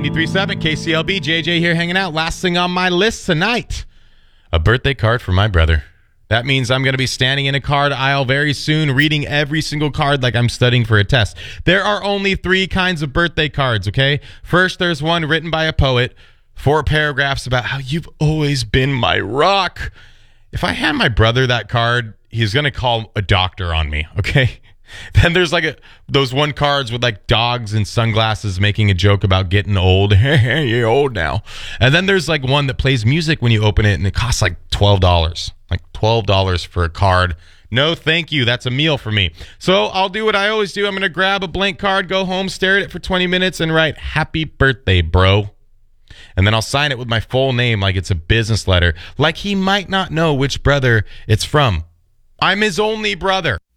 93.7 KCLB, JJ here hanging out. Last thing on my list tonight, a birthday card for my brother. That means I'm going to be standing in a card aisle very soon, reading every single card like I'm studying for a test. There are only 3 kinds of birthday cards, okay? First, there's one written by a poet, 4 paragraphs about how you've always been my rock. If I hand my brother that card, he's going to call a doctor on me, okay? Then there's like those one cards with like dogs and sunglasses making a joke about getting old. You're old now. And then there's like one that plays music when you open it, and it costs like $12. Like $12 for a card. No, thank you. That's a meal for me. So I'll do what I always do. I'm going to grab a blank card, go home, stare at it for 20 minutes, and write, "Happy birthday, bro." And then I'll sign it with my full name like it's a business letter. Like he might not know which brother it's from. I'm his only brother.